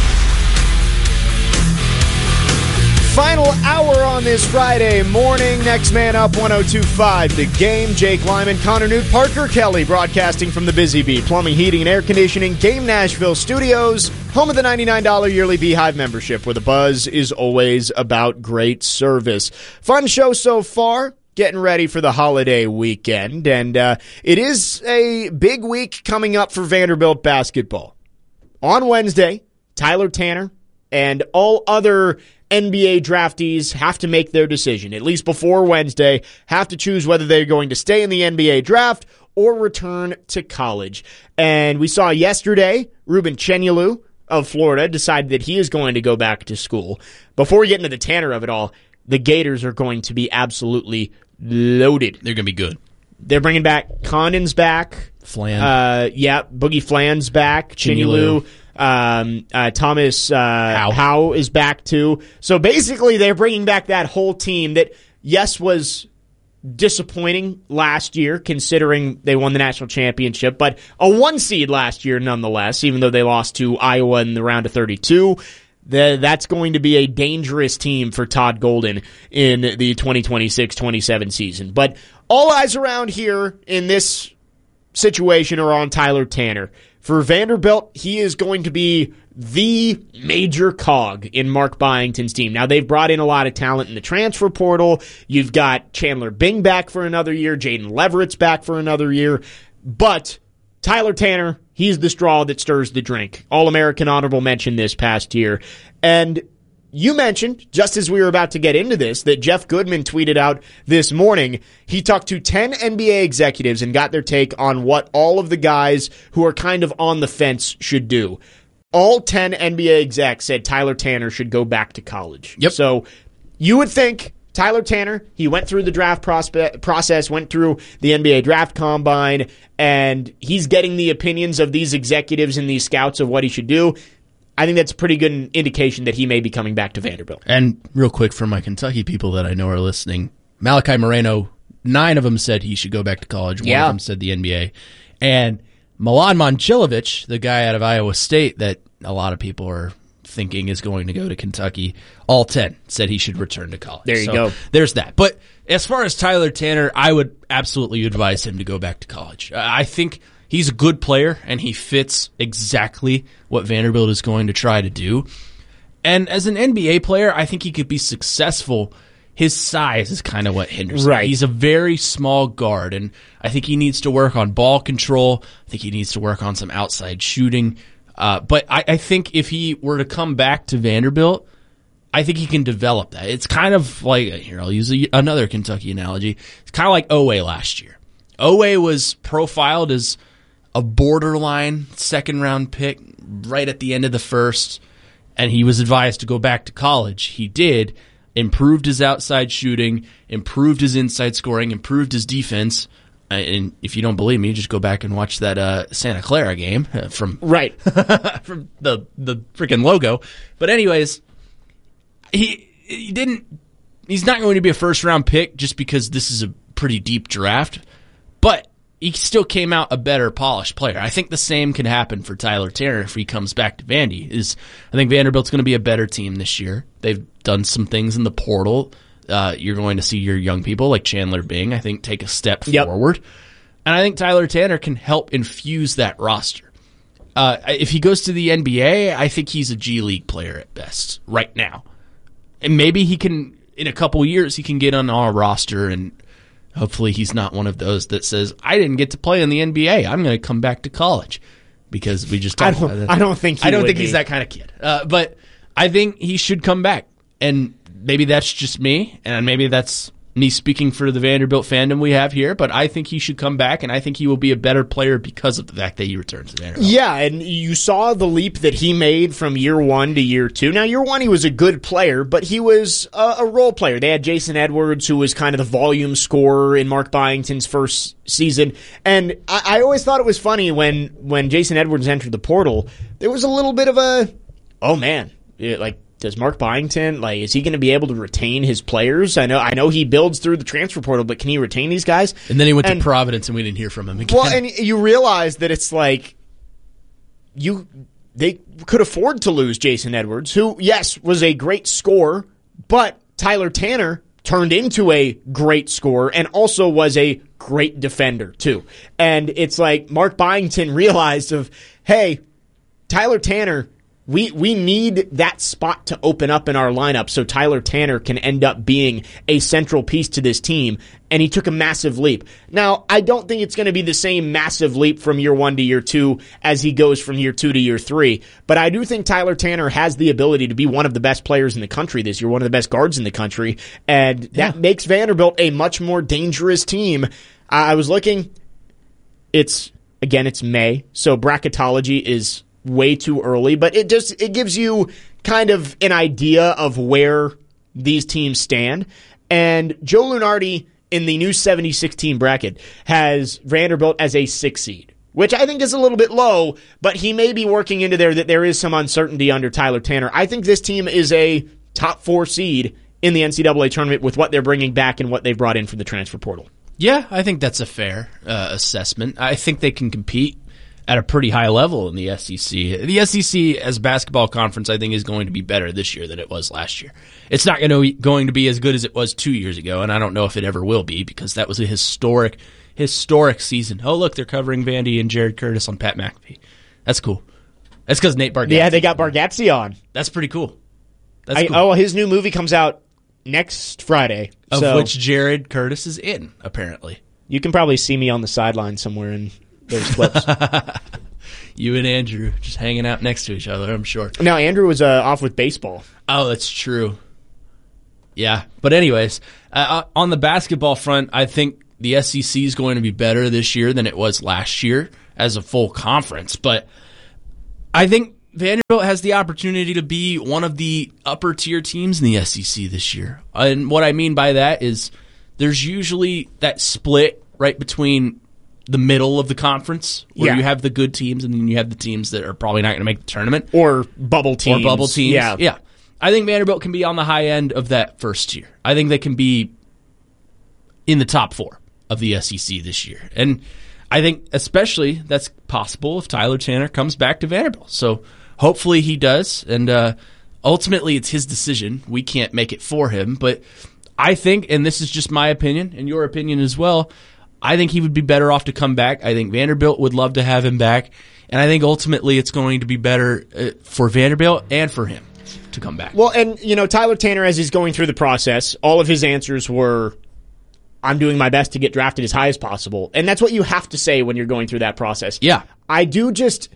Final hour on this Friday morning. Next Man Up, one oh two point five The Game. Jake Lyman, Connor Newt, Parker Kelly, broadcasting from the Busy Bee Plumbing, Heating, and Air Conditioning Game Nashville studios, home of the ninety-nine dollars yearly Beehive membership, where the buzz is always about great service. Fun show so far. Getting ready for the holiday weekend, and uh, it is a big week coming up for Vanderbilt basketball. On Wednesday, Tyler Tanner and all other N B A draftees have to make their decision, at least before Wednesday, have to choose whether they're going to stay in the N B A draft or return to college. And we saw yesterday, Ruben Chenyelu of Florida decided that he is going to go back to school. Before we get into the Tanner of it all, the Gators are going to be absolutely loaded. They're going to be good. They're bringing back Condon's back. Flan. Uh, yeah, Boogie Flan's back. Chenyelu. Um, uh, Thomas uh, Howe. Howe is back too. So basically, they're bringing back that whole team that, yes, was disappointing last year, considering they won the national championship, but a one seed last year nonetheless, even though they lost to Iowa in the round of thirty-two. The, that's going to be a dangerous team for Todd Golden in the twenty twenty-six twenty-seven season. But all eyes around here in this situation are on Tyler Tanner. For Vanderbilt, he is going to be the major cog in Mark Byington's team. Now, they've brought in a lot of talent in the transfer portal. You've got Chandler Bing back for another year. Jaden Leverett's back for another year. But Tyler Tanner, he's the straw that stirs the drink. All-American honorable mention this past year. And you mentioned, just as we were about to get into this, that Jeff Goodman tweeted out this morning, he talked to ten N B A executives and got their take on what all of the guys who are kind of on the fence should do. All ten N B A execs said Tyler Tanner should go back to college. Yep. So you would think Tyler Tanner, he went through the draft prospe- process, went through the N B A draft combine, and he's getting the opinions of these executives and these scouts of what he should do. I think that's a pretty good indication that he may be coming back to Vanderbilt. And real quick for my Kentucky people that I know are listening, Malachi Moreno, nine of them said he should go back to college. One Yeah. of them said the N B A. And Milan Momcilovic, the guy out of Iowa State that a lot of people are thinking is going to go to Kentucky, all ten said he should return to college. There you So go. There's that. But as far as Tyler Tanner, I would absolutely advise him to go back to college. I think he's a good player, and he fits exactly what Vanderbilt is going to try to do. And as an N B A player, I think he could be successful. His size is kind of what hinders him. Right. He's a very small guard, and I think he needs to work on ball control. I think he needs to work on some outside shooting. Uh, but I, I think if he were to come back to Vanderbilt, I think he can develop that. It's kind of like, here, I'll use a, another Kentucky analogy. It's kind of like Oweh last year. Oweh was profiled as a borderline second-round pick right at the end of the first, and he was advised to go back to college. He did, improved his outside shooting, improved his inside scoring, improved his defense. And if you don't believe me, just go back and watch that uh, Santa Clara game from right from the the freaking logo. But anyways, he he didn't. He's not going to be a first round pick just because this is a pretty deep draft. But he still came out a better polished player. I think the same can happen for Tyler Tanner if he comes back to Vandy. Is I think Vanderbilt's going to be a better team this year. They've done some things in the portal. Uh, you're going to see your young people like Chandler Bing, I think, take a step Yep. forward. And I think Tyler Tanner can help infuse that roster. Uh, if he goes to the N B A, I think he's a G League player at best right now. And maybe he can, in a couple years, he can get on our roster, and hopefully he's not one of those that says, I didn't get to play in the N B A. I'm going to come back to college because we just I talked don't- about it. I don't think he I don't would think be. he's that kind of kid. Uh, but I think he should come back. And maybe that's just me, and maybe that's me speaking for the Vanderbilt fandom we have here, but I think he should come back, and I think he will be a better player because of the fact that he returns to Vanderbilt. Yeah, and you saw the leap that he made from year one to year two. Now, year one, he was a good player, but he was a, a role player. They had Jason Edwards, who was kind of the volume scorer in Mark Byington's first season. And I, I always thought it was funny when, when Jason Edwards entered the portal, there was a little bit of a, oh man, it, like, does Mark Byington, like, is he going to be able to retain his players? I know I know he builds through the transfer portal, but can he retain these guys? And then he went And- to Providence, and we didn't hear from him again. Well, and you realize that it's like you they could afford to lose Jason Edwards, who, yes, was a great scorer, but Tyler Tanner turned into a great scorer and also was a great defender, too. And it's like Mark Byington realized of, hey, Tyler Tanner, we we need that spot to open up in our lineup so Tyler Tanner can end up being a central piece to this team, and he took a massive leap. Now, I don't think it's going to be the same massive leap from year one to year two as he goes from year two to year three, but I do think Tyler Tanner has the ability to be one of the best players in the country this year, one of the best guards in the country, and that makes Vanderbilt a much more dangerous team. I was looking, it's, again, it's May, so bracketology is way too early, but it just it gives you kind of an idea of where these teams stand. And Joe Lunardi in the new seventy-six team bracket has Vanderbilt as a six seed, which I think is a little bit low, but he may be working into there that there is some uncertainty under Tyler Tanner. I think this team is a top four seed in the N C double A tournament with what they're bringing back and what they've brought in from the transfer portal. Yeah, I think that's a fair uh, assessment. I think they can compete at a pretty high level in the S E C. The S E C as a basketball conference, I think, is going to be better this year than it was last year. It's not going to, going to be as good as it was two years ago, and I don't know if it ever will be because that was a historic, historic season. Oh, look, they're covering Vandy and Jared Curtis on Pat McAfee. That's cool. That's because Nate Bargatze. Yeah, they got Bargatze on. That's pretty cool. That's I, cool. Oh, his new movie comes out next Friday. Of so which Jared Curtis is in, apparently. You can probably see me on the sideline somewhere in those clips. You and Andrew just hanging out next to each other, I'm sure. No, Andrew was uh, off with baseball. Oh, that's true. Yeah. But anyways, uh, on the basketball front, I think the S E C is going to be better this year than it was last year as a full conference. But I think Vanderbilt has the opportunity to be one of the upper tier teams in the S E C this year. And what I mean by that is there's usually that split right between the middle of the conference where Yeah. you have the good teams and then you have the teams that are probably not going to make the tournament. Or bubble teams. Or bubble teams. Yeah. Yeah. I think Vanderbilt can be on the high end of that first tier. I think they can be in the top four of the S E C this year. And I think especially that's possible if Tyler Tanner comes back to Vanderbilt. So hopefully he does. And uh, ultimately it's his decision. We can't make it for him. But I think, and this is just my opinion and your opinion as well, I think he would be better off to come back. I think Vanderbilt would love to have him back. And I think ultimately it's going to be better uh, for Vanderbilt and for him to come back. Well, and, you know, Tyler Tanner, as he's going through the process, all of his answers were, I'm doing my best to get drafted as high as possible. And that's what you have to say when you're going through that process. Yeah. I do just,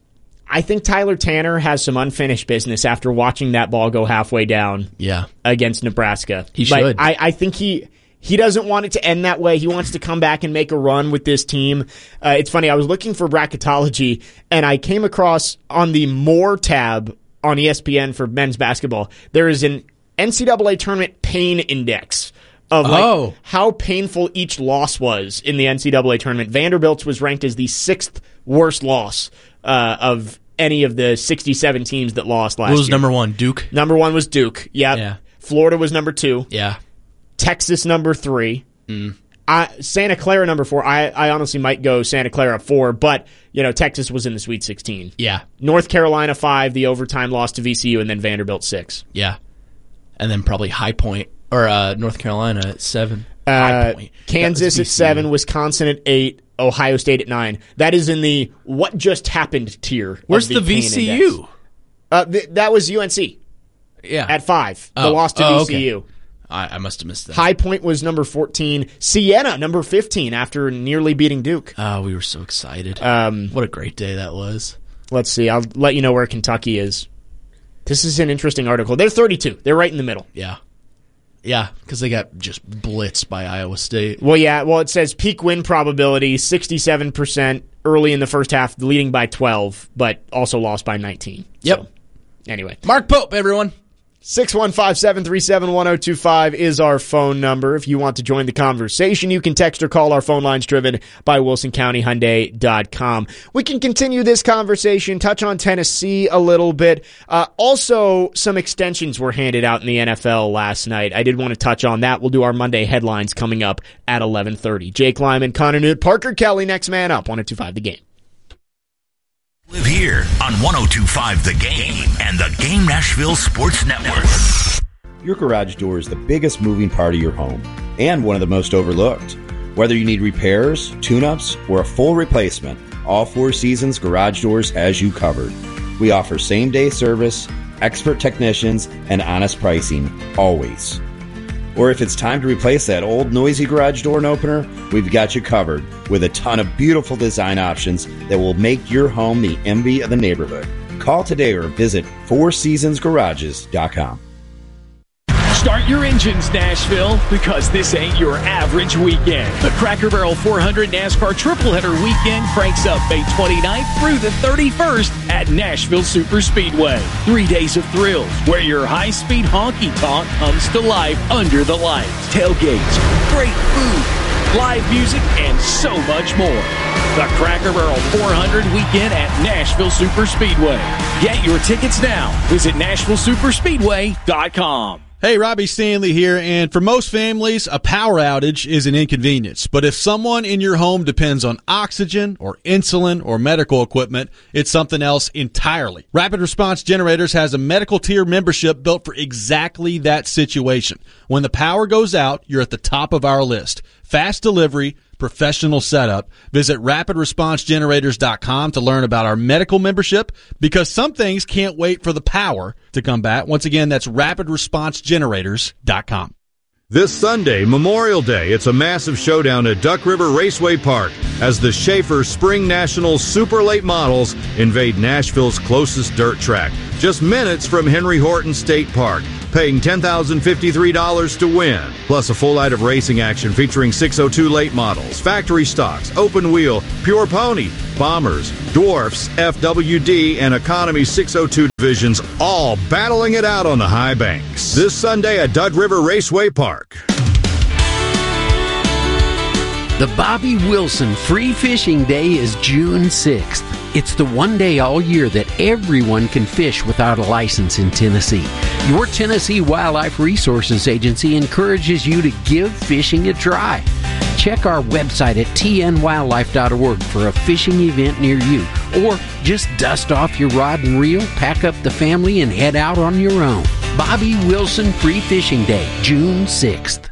I think Tyler Tanner has some unfinished business after watching that ball go halfway down Yeah. against Nebraska. He Like, should. I, I think he... He doesn't want it to end that way. He wants to come back and make a run with this team. Uh, it's funny, I was looking for bracketology, and I came across on the More tab on E S P N for men's basketball, there is an N C double A tournament pain index of like Oh. how painful each loss was in the N C double A tournament. Vanderbilt's was ranked as the sixth worst loss uh, of any of the sixty-seven teams that lost last What was year. number one? Duke? Number one was Duke. Yep. Yeah. Florida was number two. Yeah. Texas number three. Mm. I, Santa Clara number four. I, I honestly might go Santa Clara four, but you know Texas was in the Sweet sixteen. Yeah. North Carolina five, the overtime loss to V C U, and then Vanderbilt six. Yeah. And then probably High Point, or uh, North Carolina at seven. Uh, High Point. Kansas That at was V C U. seven, Wisconsin at eight, Ohio State at nine. That is in the what just happened tier. of Where's the, pain V C U? index. Uh, th- that was U N C. Yeah. At five. The Oh. loss to Oh, V C U. okay. I, I must have missed that. High Point was number fourteen. Siena, number fifteen, after nearly beating Duke. Oh, we were so excited. Um, what a great day that was. Let's see. I'll let you know where Kentucky is. This is an interesting article. They're thirty-two. They're right in the middle. Yeah. Yeah, because they got just blitzed by Iowa State. Well, yeah. Well, it says peak win probability, sixty-seven percent early in the first half, leading by twelve, but also lost by nineteen. Yep. So, anyway. Mark Pope, everyone. six one five, seven three seven, one zero two five is our phone number. If you want to join the conversation, you can text or call. Our phone line's driven by Wilson County Hyundai dot com. We can continue this conversation, touch on Tennessee a little bit. Uh, also, some extensions were handed out in the N F L last night. I did want to touch on that. We'll do our Monday headlines coming up at eleven thirty. Jake Lyman, Connor Newt, Parker Kelly, next man up, one oh two five The Game. Live here on one oh two point five The Game and the Game Nashville Sports Network. Your garage door is the biggest moving part of your home and one of the most overlooked. Whether you need repairs, tune-ups, or a full replacement, all Four Seasons Garage Doors has you covered. We offer same-day service, expert technicians, and honest pricing, always. Or if it's time to replace that old noisy garage door and opener, we've got you covered with a ton of beautiful design options that will make your home the envy of the neighborhood. Call today or visit four seasons garages dot com. Start your engines, Nashville, because this ain't your average weekend. The Cracker Barrel four hundred NASCAR Triple Header Weekend cranks up May twenty-ninth through the thirty-first at Nashville Super Speedway. Three days of thrills where your high-speed honky-tonk comes to life under the lights. Tailgates, great food, live music, and so much more. The Cracker Barrel four hundred Weekend at Nashville Super Speedway. Get your tickets now. Visit Nashville Super Speedway dot com. Hey, Robbie Stanley here, and for most families, a power outage is an inconvenience. But if someone in your home depends on oxygen or insulin or medical equipment, it's something else entirely. Rapid Response Generators has a medical tier membership built for exactly that situation. When the power goes out, you're at the top of our list. Fast delivery, professional setup. Visit rapid response generators dot com to learn about our medical membership, because some things can't wait for the power to come back. Once again, that's rapid response generators dot com. This Sunday, Memorial Day, it's a massive showdown at Duck River Raceway Park as the Schaefer Spring Nationals Super Late Models invade Nashville's closest dirt track, just minutes from Henry Horton State Park, paying ten thousand fifty-three dollars to win. Plus a full night of racing action featuring six oh two late models, factory stocks, open wheel, pure pony, bombers, dwarfs, F W D, and economy six oh two divisions, all battling it out on the high banks. This Sunday at Duck River Raceway Park. The Bobby Wilson Free Fishing Day is June sixth. It's the one day all year that everyone can fish without a license in Tennessee. Your Tennessee Wildlife Resources Agency encourages you to give fishing a try. Check our website at t n wildlife dot org for a fishing event near you. Or just dust off your rod and reel, pack up the family, and head out on your own. Bobby Wilson Free Fishing Day, June sixth.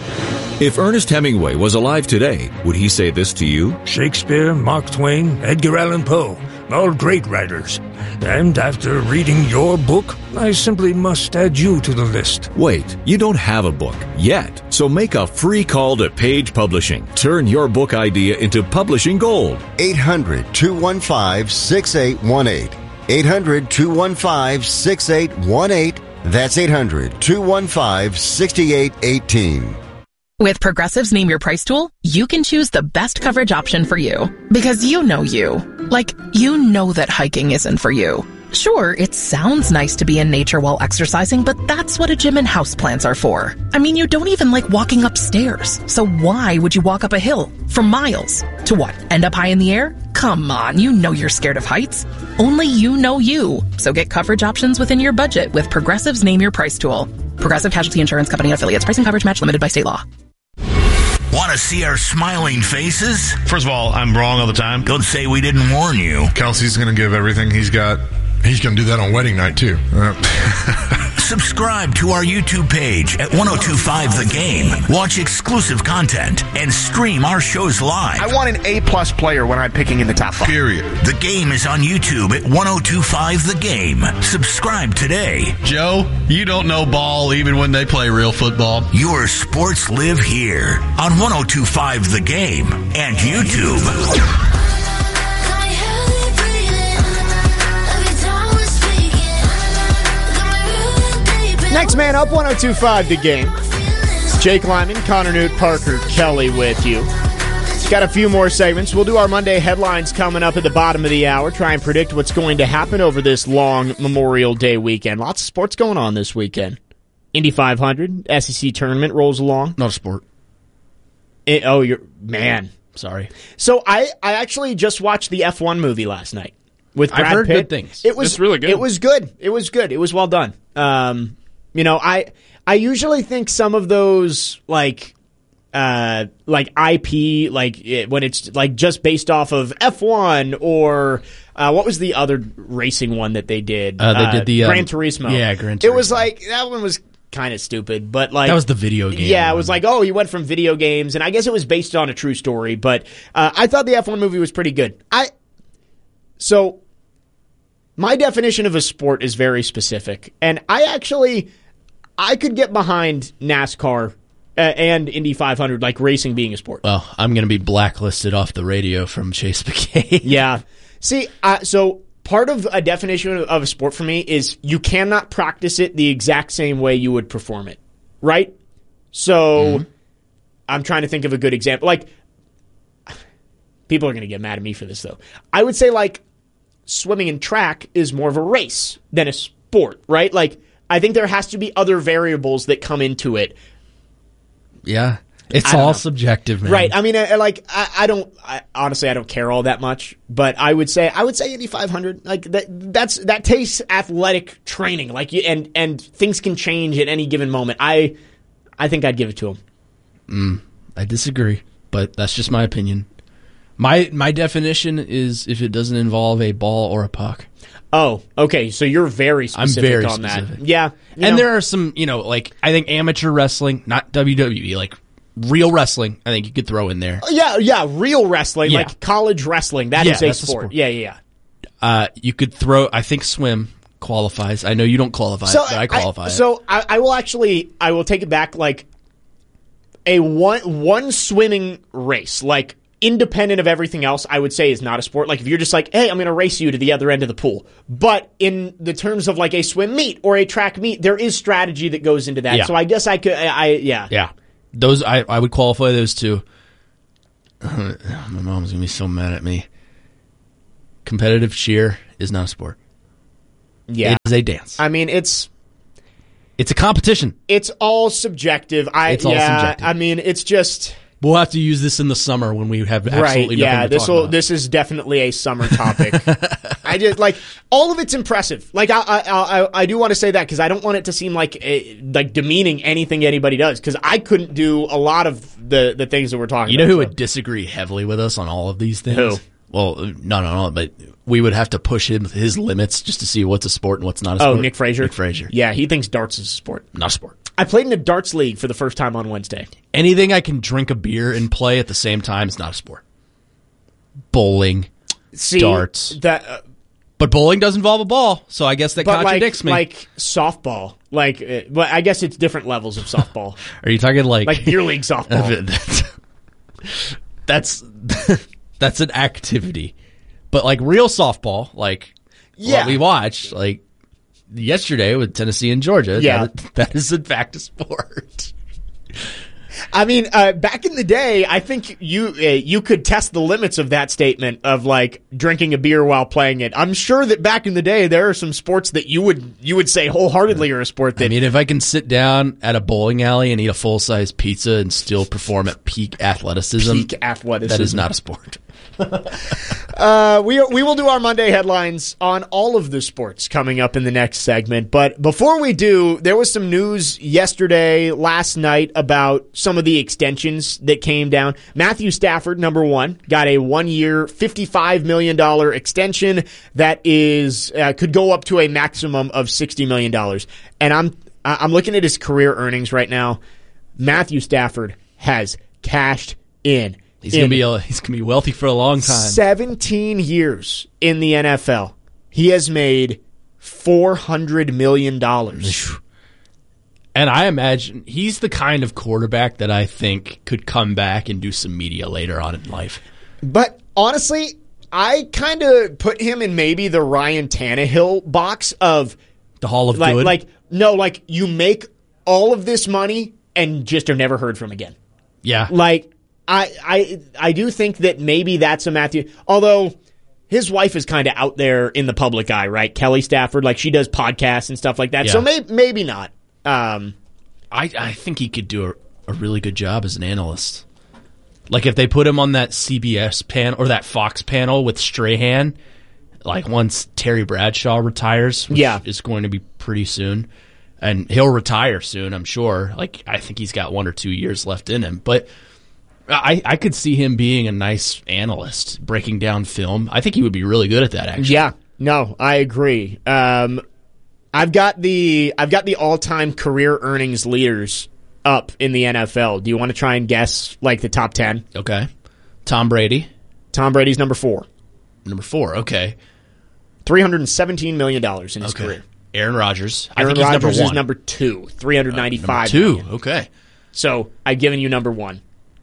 If Ernest Hemingway was alive today, would he say this to you? Shakespeare, Mark Twain, Edgar Allan Poe, all great writers. And after reading your book, I simply must add you to the list. Wait, you don't have a book yet, so make a free call to Page Publishing. Turn your book idea into publishing gold. eight hundred, two one five, six eight one eight. eight hundred, two one five, six eight one eight. That's eight hundred, two one five, six eight one eight. With Progressive's Name Your Price tool, you can choose the best coverage option for you. Because you know you. Like, you know that hiking isn't for you. Sure, it sounds nice to be in nature while exercising, but that's what a gym and houseplants are for. I mean, you don't even like walking upstairs. So why would you walk up a hill for miles? To what, end up high in the air? Come on, you know you're scared of heights. Only you know you. So get coverage options within your budget with Progressive's Name Your Price tool. Progressive Casualty Insurance Company and affiliates. Pricing coverage match limited by state law. Want to see our smiling faces? First of all, I'm wrong all the time. Don't say we didn't warn you. Kelsey's going to give everything he's got. He's going to do that on wedding night, too. Uh. Subscribe to our YouTube page at ten twenty-five The Game. Watch exclusive content and stream our shows live. I want an A-plus player when I'm picking in the top five. Period. The Game is on YouTube at ten twenty-five The Game. Subscribe today. Joe, you don't know ball even when they play real football. Your sports live here on ten twenty-five The Game and YouTube. Next man up, ten twenty-five The Game. Jake Lyman, Connor Newt, Parker Kelly with you. Got a few more segments. We'll do our Monday headlines coming up at the bottom of the hour. Try and predict what's going to happen over this long Memorial Day weekend. Lots of sports going on this weekend. Indy five hundred, S E C tournament rolls along. Not a sport. It, oh, you're man. Sorry. So I, I actually just watched the F one movie last night with Brad I've heard Pitt. good things. It was it's really good. It was good. It was good. It was well done. Um, you know, I I usually think some of those like uh like I P like it, when it's like just based off of F one or uh, what was the other racing one that they did? Uh, they uh, did the Gran um, Turismo. Yeah, Gran Turismo. It was like that one was kind of stupid, but like that was the video game. Yeah, one. it was like, oh, you went from video games, and I guess it was based on a true story. But uh, I thought the F one movie was pretty good. I so my definition of a sport is very specific, and I actually I could get behind NASCAR uh, and Indy five hundred, like racing being a sport. Well, I'm going to be blacklisted off the radio from Chase McKay. Yeah. See, uh, so part of a definition of a sport for me is you cannot practice it the exact same way you would perform it, right? So mm-hmm. I'm trying to think of a good example. Like, people are going to get mad at me for this, though. I would say, like, swimming and track is more of a race than a sport, right? Like, I think there has to be other variables that come into it. Yeah. It's all subjective, man. Right. I mean, I, like I, I don't. I, honestly, I don't care all that much. But I would say I would say Indy five hundred. Like that. That's that takes athletic training. Like you, and and things can change at any given moment. I I think I'd give it to him. Mm, I disagree, but that's just my opinion. My my definition is if it doesn't involve a ball or a puck. Oh, okay. So you're very specific I'm very on specific. that. Yeah. And know. there are some, you know, like I think amateur wrestling, not W W E, like real wrestling, I think you could throw in there. Yeah, yeah, real wrestling, Yeah. like college wrestling. That Yeah, is a that's a sport. sport. Yeah, yeah, yeah. Uh, you could throw, I think swim qualifies. I know you don't qualify, So but I qualify. it. So I, I will actually, I will take it back. Like a one one swimming race, like independent of everything else, I would say is not a sport. Like if you're just like, hey, I'm going to race you to the other end of the pool. But in the terms of like a swim meet or a track meet, there is strategy that goes into that. Yeah. So I guess I could, I, I yeah, Yeah. Those I, I would qualify those two. My mom's gonna be so mad at me. Competitive cheer is not a sport. Yeah. It is a dance. I mean, it's It's a competition. it's all subjective. I It's all yeah, subjective. I mean, it's just. We'll have to use this in the summer when we have absolutely Right, nothing yeah, to this talk will. about. This is definitely a summer topic. I just like all of it's impressive. Like I, I, I, I do want to say that because I don't want it to seem like a, like demeaning anything anybody does. Because I couldn't do a lot of the the things that we're talking. You know about. who would disagree heavily with us on all of these things? Who? Well, no, no, no, but we would have to push him his limits just to see what's a sport and what's not a Oh, sport. Nick Frazier. Nick Frazier. Yeah, he thinks darts is a sport. Not a sport. I played in a darts league for the first time on Wednesday. Anything I can drink a beer and play at the same time is not a sport. Bowling, See, darts. that, uh, But bowling does involve a ball, so I guess that but contradicts like, me. like softball, like, uh, but I guess it's different levels of softball. Are you talking like like beer league softball? that's that's an activity, but like real softball, like Yeah. what we watched, like yesterday with Tennessee and Georgia. Yeah. that, that is in fact a sport. I mean, uh, back in the day, I think you uh, you could test the limits of that statement of like drinking a beer while playing it. I'm sure that back in the day, there are some sports that you would you would say wholeheartedly are a sport that. I mean, if I can sit down at a bowling alley and eat a full size pizza and still perform at peak athleticism, Peak athleticism. that is not a sport. Uh, we we will do our Monday headlines on all of the sports coming up in the next segment. But before we do, there was some news yesterday, last night about some of the extensions that came down. Matthew Stafford, number one, got a one-year, fifty-five million dollars extension that is uh, could go up to a maximum of sixty million dollars. And I'm I'm looking at his career earnings right now. Matthew Stafford has cashed in. He's gonna be a, he's gonna be wealthy for a long time. seventeen years in the N F L. He has made four hundred million dollars. And I imagine he's the kind of quarterback that I think could come back and do some media later on in life. But honestly, I kind of put him in maybe the Ryan Tannehill box of the Hall of like, Good. Like, no, like you make all of this money and just are never heard from again. Yeah. Like, I, I, I do think that maybe that's a Matthew, although his wife is kind of out there in the public eye, right? Kelly Stafford, like she does podcasts and stuff like that. Yeah. So maybe, maybe not. Um, I, I think he could do a, a really good job as an analyst. Like if they put him on that C B S panel or that Fox panel with Strahan, like once Terry Bradshaw retires, which Yeah. is going to be pretty soon, and he'll retire soon, I'm sure. Like I think he's got one or two years left in him, but I, I could see him being a nice analyst, breaking down film. I think he would be really good at that, actually. Yeah, no, I agree. Um, I've got the I've got the all time career earnings leaders up in the N F L. Do you want to try and guess like the top ten? Okay. Tom Brady. Tom Brady's number four. Number four. Okay. Three hundred and seventeen million dollars in his Okay. career. Aaron Rodgers. I Aaron think he's Rodgers number is one. number two. Three hundred ninety five. Uh, number two. Okay. So I've given you number one.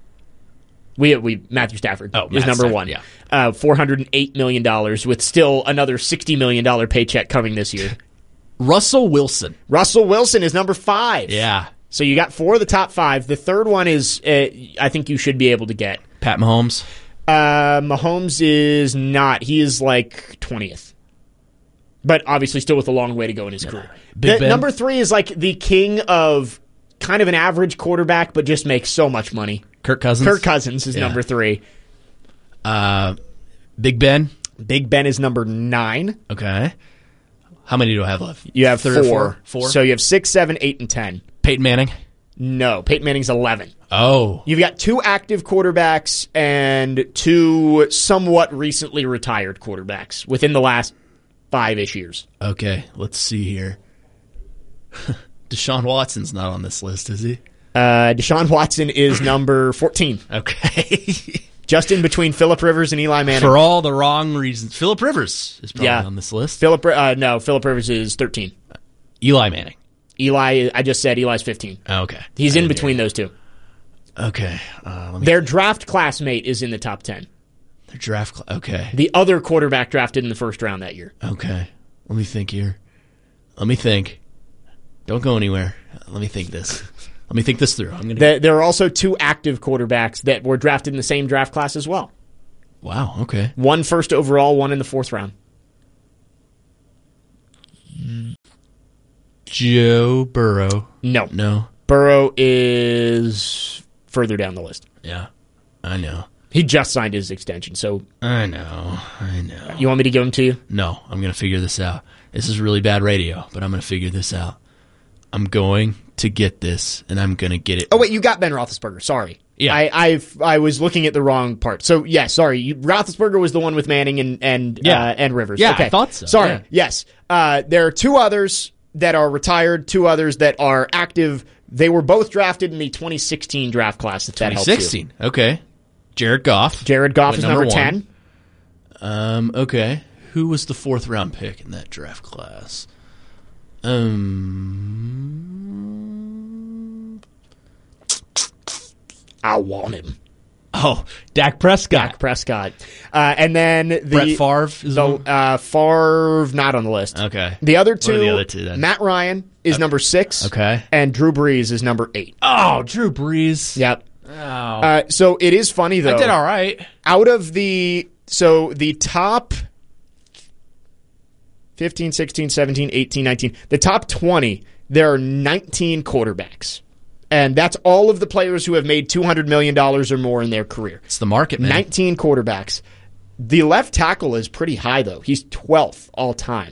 We we Matthew Stafford Oh, is Matt number Stafford, one. yeah. Uh, four hundred and eight million dollars with still another sixty million dollar paycheck coming this year. Russell Wilson. Russell Wilson is number five. Yeah. So you got four of the top five. The third one is uh, I think you should be able to get. Pat Mahomes. Uh, Mahomes is not. He is like twentieth. But obviously still with a long way to go in his career. Big The- Ben. number three is like the king of kind of an average quarterback, but just makes so much money. Kirk Cousins? Kirk Cousins is Yeah. number three. Uh, Big Ben? Big Ben is number nine. Okay. How many do I have left? You have Three or four. four? Four? So you have six, seven, eight, and ten. Peyton Manning? No, Peyton Manning's eleven. Oh. You've got two active quarterbacks and two somewhat recently retired quarterbacks within the last five-ish years. Okay, let's see here. Deshaun Watson's not on this list, is he? Uh, Deshaun Watson is number fourteen. Okay. Just in between Phillip Rivers and Eli Manning. For all the wrong reasons. Phillip Rivers is probably Yeah. on this list. Phillip, uh, no, Phillip Rivers is thirteen. Eli Manning. Eli, I just said Eli's fifteen. Okay. He's I in didn't between those two. Okay. Uh, let me Their draft classmate is in the top ten. Their draft cl- okay. The other quarterback drafted in the first round that year. Okay. Let me think here. Let me think. Don't go anywhere. Let me think this. Let me think this through. I'm gonna. There, there are also two active quarterbacks that were drafted in the same draft class as well. Wow. Okay. One first overall, one in the fourth round. Joe Burrow. No. No. Burrow is further down the list. Yeah. I know. He just signed his extension, so... I know. I know. You want me to give him to you? No. I'm going to figure this out. This is really bad radio, but I'm going to figure this out. I'm going to get this, and I'm going to get it. Oh, wait, you got Ben Roethlisberger. Sorry. Yeah. I I've, I was looking at the wrong part. So, yeah, sorry. You, Roethlisberger was the one with Manning and and, Yeah. uh, and Rivers. Yeah, okay. I thought so. Sorry. Yeah. Yes. Uh, there are two others that are retired, two others that are active. They were both drafted in the twenty sixteen draft class, if that helps you. twenty sixteen. Okay. Jared Goff. Jared Goff Went is number, one. ten. Um, okay. Who was the fourth round pick in that draft class? Um, I want him. Oh, Dak Prescott. Dak Prescott. Uh, and then the Brett Favre is the, one? uh, Favre not on the list. Okay. The other What two, are the other two then? Matt Ryan is number six. Okay. And Drew Brees is number eight. Oh, Drew Brees. Yep. Oh. Uh, so it is funny though. I did all right. Out of the so the top fifteen, sixteen, seventeen, eighteen, nineteen, the top twenty, there are nineteen quarterbacks. And that's all of the players who have made two hundred million dollars or more in their career. It's the market, man. nineteen quarterbacks. The left tackle is pretty high, though. He's twelfth all time.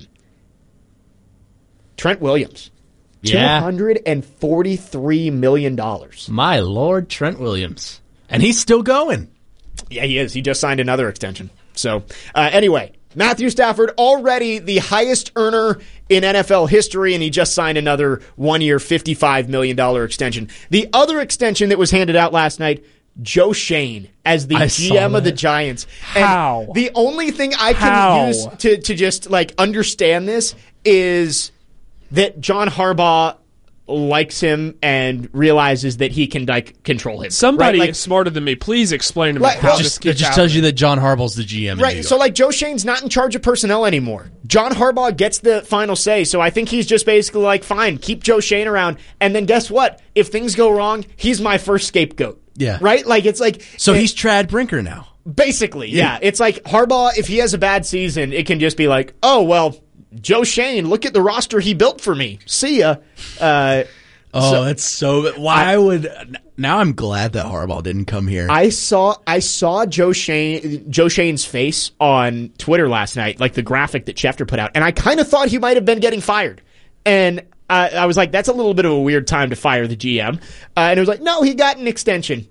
Trent Williams. Yeah. two hundred forty-three million dollars. My Lord, Trent Williams. And he's still going. Yeah, he is. He just signed another extension. So, uh, anyway, Matthew Stafford, already the highest earner in N F L history, and he just signed another one-year, fifty-five million dollars extension. The other extension that was handed out last night, Joe Shane as the I G M saw of the that. Giants. How? And the only thing I can How? use to, to just like understand this is that John Harbaugh likes him and realizes that he can like control him. Somebody right? Like, smarter than me, please explain to me Like, how well, this Just, it gets just out tells there. you that John Harbaugh's the G M. in New Right, York. so like Joe Shane's not in charge of personnel anymore. John Harbaugh gets the final say, so I think he's just basically like, fine, keep Joe Shane around, and then guess what? If things go wrong, he's my first scapegoat. Yeah. Right? Like, it's like... So it- he's Trad Brinker now. Basically, yeah. It's like Harbaugh, if he has a bad season, it can just be like, oh, well, Joe Shane, look at the roster he built for me. See ya. Uh, Oh, so- that's so. Why would now? I'm glad that Harbaugh didn't come here. I saw I saw Joe Shane Joe Shane's face on Twitter last night, like the graphic that Schefter put out, and I kind of thought he might have been getting fired. And uh, I was like, that's a little bit of a weird time to fire the G M. Uh, and it was like, no, he got an extension.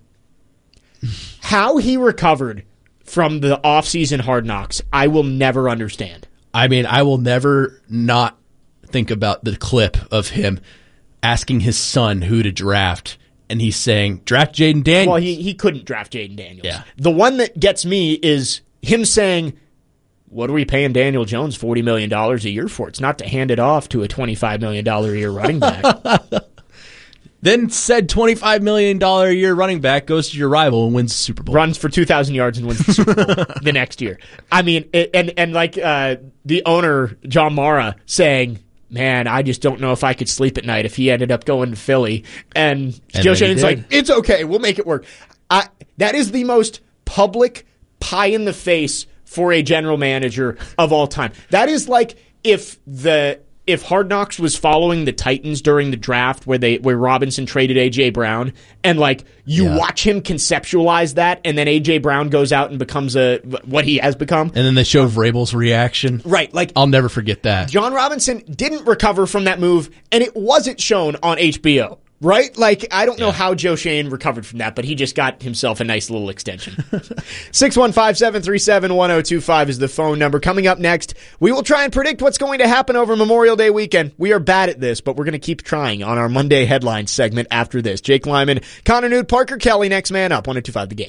How he recovered from the offseason Hard Knocks, I will never understand. I mean, I will never not think about the clip of him asking his son who to draft, and he's saying, draft Jaden Daniels. Well, he, he couldn't draft Jaden Daniels. Yeah. The one that gets me is him saying, what are we paying Daniel Jones forty million dollars a year for? It's not to hand it off to a twenty-five million dollars a year running back. Then said twenty-five million dollars a year running back goes to your rival and wins the Super Bowl. Runs for two thousand yards and wins the Super Bowl the next year. I mean, it, and, and like uh, the owner, John Mara, saying, man, I just don't know if I could sleep at night if he ended up going to Philly. And, And Joe then he Shane's did. like, it's okay. We'll make it work. I, that is the most public pie in the face for a general manager of all time. That is like if the if Hard Knocks was following the Titans during the draft where they where Robinson traded A J. Brown, and like you Yeah. watch him conceptualize that, and then A J. Brown goes out and becomes a what he has become. And then they show Vrabel's reaction. Right, like I'll never forget that. John Robinson didn't recover from that move, and it wasn't shown on H B O. Right? Like, I don't know how Joe Shane recovered from that, but he just got himself a nice little extension. six one five, seven three seven, one oh two five is the phone number. Coming up next, we will try and predict what's going to happen over Memorial Day weekend. We are bad at this, but we're going to keep trying on our Monday headlines segment after this. Jake Lyman, Connor Newt, Parker Kelly, next man up, one oh two five The Game.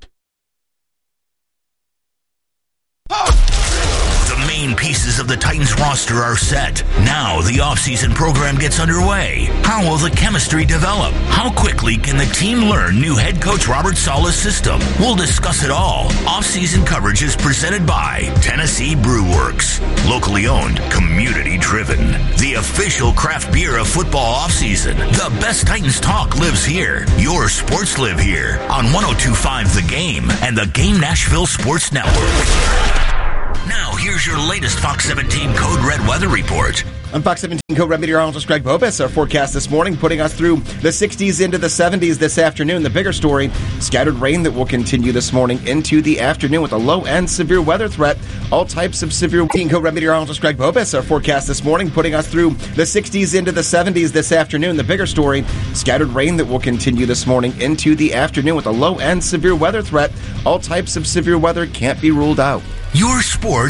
The main pieces of the Titans roster are set. Now the offseason program gets underway. How will the chemistry develop? How quickly can the team learn new head coach Robert Saleh's system? We'll discuss it all. Offseason coverage is presented by Tennessee Brew Works. Locally owned, community driven. The official craft beer of football offseason. The best Titans talk lives here. Your sports live here on one oh two point five The Game and the Game Nashville Sports Network. Now, here's your latest Fox seventeen Code Red weather report. I'm Fox seventeen Code Red meteorologist Greg Bobus. Our forecast this morning putting us through the sixties into the seventies this afternoon. The bigger story, scattered rain that will continue this morning into the afternoon with a low-end severe weather threat. All types of severe weather. Code Red meteorologist Greg Bobus. Our forecast this morning putting us through the sixties into the seventies this afternoon. The bigger story, scattered rain that will continue this morning into the afternoon with a low-end severe weather threat. All types of severe weather can't be ruled out. Your sports